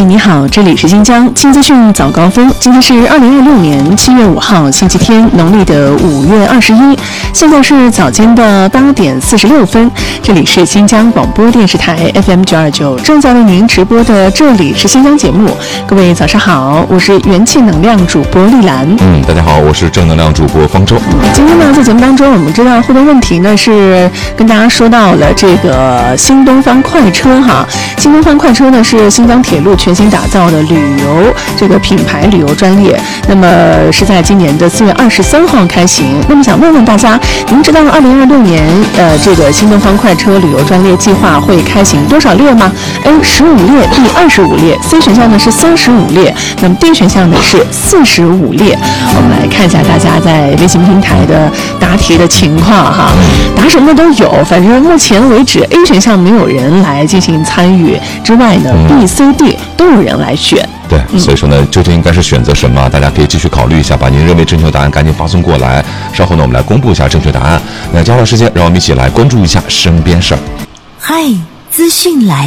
你好，这里是新疆新资讯早高峰。今天是2026年7月5号，星期天，农历的5月21。现在是早间的8点46分，这里是新疆广播电视台 FM 929，正在为您直播的这里是新疆节目。各位早上好，我是元气能量主播丽兰。 大家好，我是正能量主播方舟。 今天呢，在节目当中，我们知道互动问题呢是跟大家说到了这个新东方快车哈。新东方快车呢是新疆铁路全新打造的旅游这个品牌旅游专列，那么是在今年的4月23号开行。那么想问问大家，您知道2026年这个新东方快车旅游专列计划会开行多少列吗？ A15 列 B 25列 C 选项呢是35列，那么 D 选项呢是45列。我们来看一下大家在微信平台的答题的情况哈，答什么都有，反正目前为止 A 选项没有人来进行参与之外呢，B、C、D 都有人来选。 对，所以说呢，究竟应该是选择什么？大家可以继续考虑一下，把您认为正确答案赶紧发送过来。稍后呢，我们来公布一下正确答案。那接下来时间，让我们一起来关注一下身边事儿。 嗨，资讯来。